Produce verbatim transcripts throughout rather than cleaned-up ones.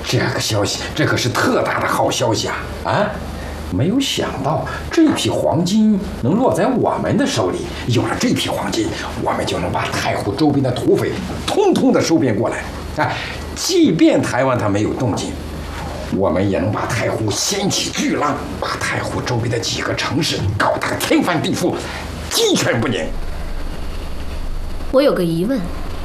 这个消息，这可是特大的好消息啊！啊，没有想到这批黄金能落在我们的手里。有了这批黄金，我们就能把太湖周边的土匪通通的收编过来。哎，即便台湾它没有动静，我们也能把太湖掀起巨浪，把太湖周边的几个城市搞得个天翻地覆，鸡犬不宁。 我有个疑问。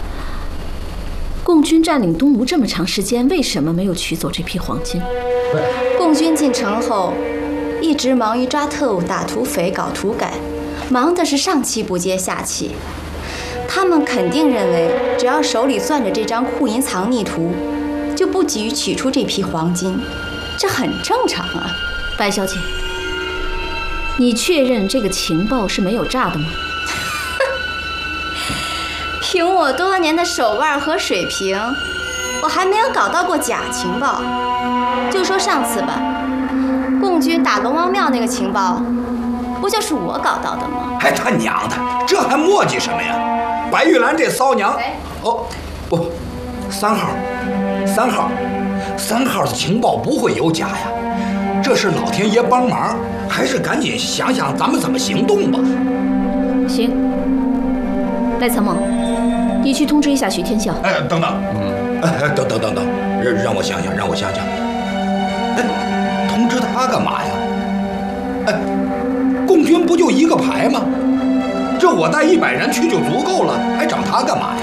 共军占领东吴这么长时间，为什么没有取走这批黄金？ 共军进城后，一直忙于抓特务、打土匪、搞土改，忙的是上气不接下气。他们肯定认为，只要手里攥着这张库银藏匿图，就不急于取出这批黄金，这很正常啊。 白小姐，你确认这个情报是没有诈的吗？ 凭我多年的手腕和水平，我还没有搞到过假情报。就说上次吧，共军打龙王庙那个情报，不就是我搞到的吗？ 哎，他娘的，这还磨叽什么呀？白玉兰这骚娘，哦，不，三号，三号，三号的情报不会有假呀。这是老天爷帮忙，还是赶紧想想咱们怎么行动吧。 行，赖参谋。你去通知一下徐天笑。 哎，等等，嗯，哎，等等等等，让让我想想，让我想想。哎，通知他干嘛呀？哎，共军不就一个排吗？这我带一百人去就足够了，还找他干嘛呀？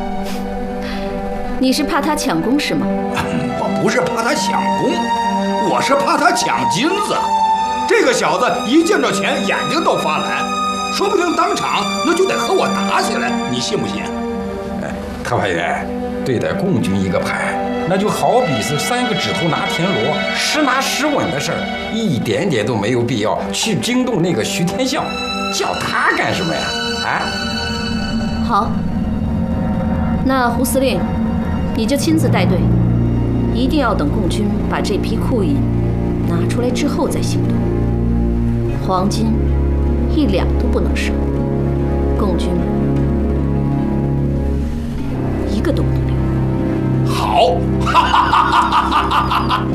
你是怕他抢功是吗？ 我不是怕他抢功，我是怕他抢金子。这个小子一见着钱，眼睛都发蓝，说不定当场那就得和我打起来，你信不信？ 特派员，对待共军一个排，那就好比是三个指头拿田螺，时拿时稳的事儿，一点点都没有必要去惊动那个徐天笑，叫他干什么呀？啊？ 好，那胡司令，你就亲自带队，一定要等共军把这批库银拿出来之后再行动，黄金一两都不能少，共军一个都不能留。 好，哈哈哈哈哈哈！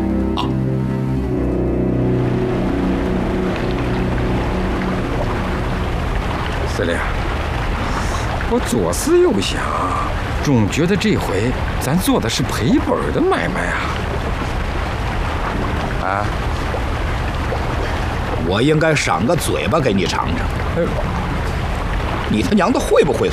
司令，我左思右想，总觉得这回咱做的是赔本的买卖啊！啊， 我应该赏个嘴巴给你尝尝。 哎， 你他娘的会不会